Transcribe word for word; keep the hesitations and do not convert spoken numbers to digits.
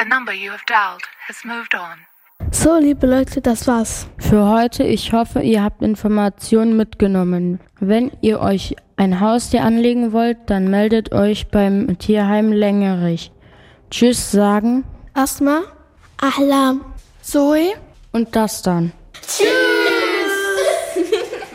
number you have dialed has moved on. So, liebe Leute, das war's für heute. Ich hoffe, ihr habt Informationen mitgenommen. Wenn ihr euch ein Haustier anlegen wollt, dann meldet euch beim Tierheim Längerich. Tschüss sagen Asma, Ahlam, Zoe und das dann. Tschüss.